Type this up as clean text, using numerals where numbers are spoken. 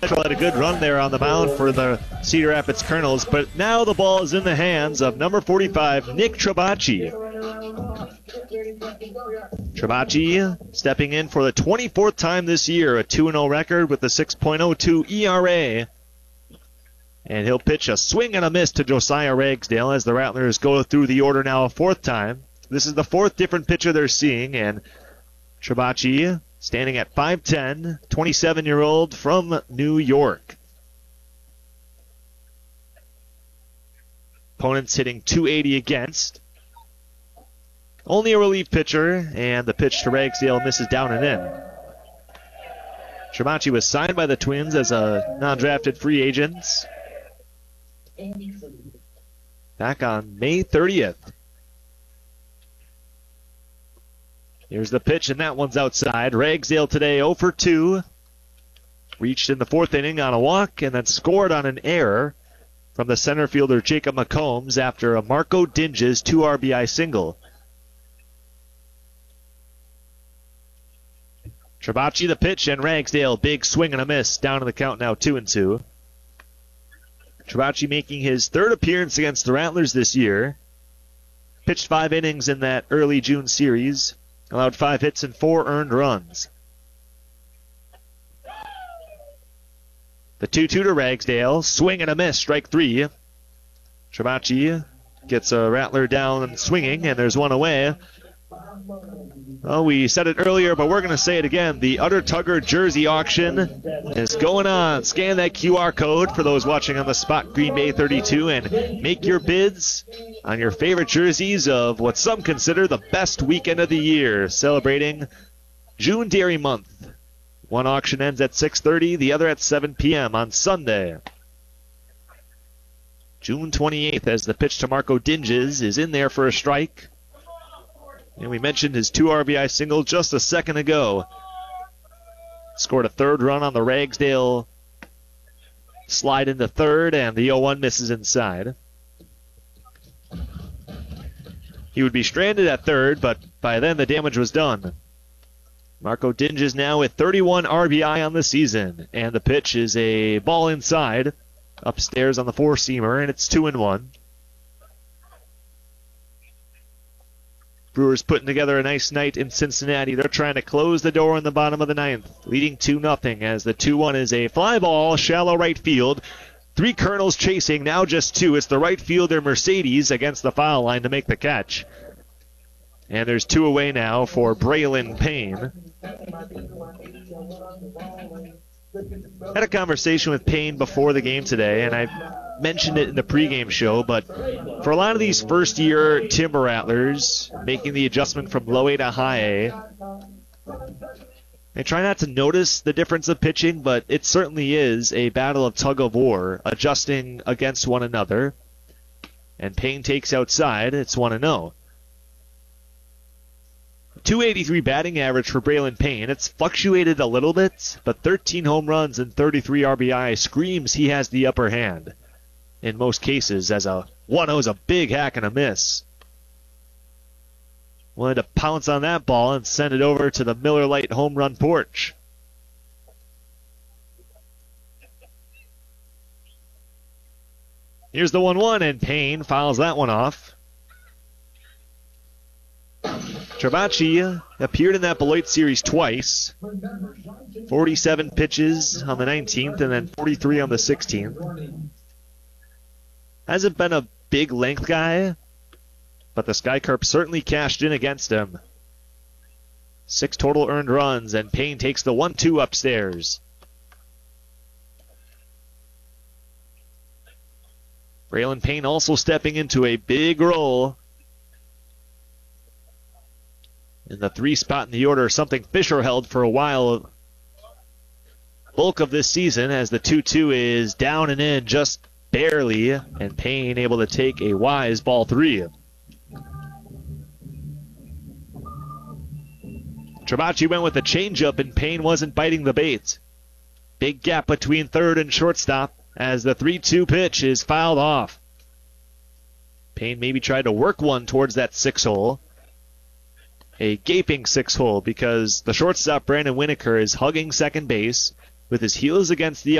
Central had a good run there on the mound for the Cedar Rapids Colonels, but now the ball is in the hands of number 45, Nick Trabacci. Trabacci stepping in for the 24th time this year, a 2-0 record with a 6.02 ERA. And he'll pitch a swing and a miss to Josiah Ragsdale as the Rattlers go through the order now a fourth time. This is the fourth different pitcher they're seeing, and Trabacci standing at 5'10", 27-year-old from New York. Opponents hitting .280 against. Only a relief pitcher, and the pitch to Ragsdale misses down and in. Trabacci was signed by the Twins as a non-drafted free agent back on May 30th. Here's the pitch, and that one's outside. Ragsdale today 0 for 2. Reached in the fourth inning on a walk and then scored on an error from the center fielder Jacob McCombs after a Marco Dinges 2 RBI single. Trabacci the pitch, and Ragsdale big swing and a miss. Down to the count now 2-2. Trabacci making his third appearance against the Rattlers this year. Pitched 5 innings in that early June series. Allowed 5 hits and 4 earned runs. The 2-2 to Ragsdale. Swing and a miss, strike 3. Trabacci gets a Rattler down and swinging, and there's one away. Well, we said it earlier, but we're going to say it again. The Utter Tugger jersey auction is going on. Scan that QR code for those watching on the spot, Green Bay 32, and make your bids on your favorite jerseys of what some consider the best weekend of the year, celebrating June Dairy Month. One auction ends at 6:30, the other at 7 p.m. on Sunday. June 28th, as the pitch to Marco Dinges is in there for a strike. And we mentioned his 2 RBI single just a second ago. Scored a third run on the Ragsdale slide into third, and the 0-1 misses inside. He would be stranded at third, but by then the damage was done. Marco Dinges now with 31 RBI on the season, and the pitch is a ball inside, upstairs on the four-seamer, and it's 2-1. Brewers putting together a nice night in Cincinnati. They're trying to close the door in the bottom of the ninth, leading 2-0 as the 2-1 is a fly ball, shallow right field. 3 Colonels chasing, now just 2. It's the right fielder Mercedes against the foul line to make the catch. And there's 2 away now for Braylon Payne. Had a conversation with Payne before the game today, and I mentioned it in the pregame show, but for a lot of these first-year Timber Rattlers making the adjustment from low A to high A, they try not to notice the difference of pitching, but it certainly is a battle of tug-of-war, adjusting against one another. And Payne takes outside. It's 1-0. 283 batting average for Braylon Payne. It's fluctuated a little bit, but 13 home runs and 33 RBI screams he has the upper hand in most cases, as a 1-0 is a big hack and a miss. Wanted to pounce on that ball and send it over to the Miller Lite home run porch. Here's the 1-1, and Payne fouls that one off. Trabacci appeared in that Beloit series twice. 47 pitches on the 19th and then 43 on the 16th. Hasn't been a big length guy, but the Skycarp certainly cashed in against him. 6 total earned runs, and Payne takes the 1-2 upstairs. Braylon Payne also stepping into a big role in the 3 spot in the order, something Fisher held for a while. Bulk of this season, as the 2-2 is down and in just barely, and Payne able to take a wise ball 3. Trabacci went with a changeup, and Payne wasn't biting the bait. Big gap between third and shortstop as the 3-2 pitch is fouled off. Payne maybe tried to work one towards that 6-hole. A gaping 6-hole, because the shortstop Brandon Winokur is hugging second base with his heels against the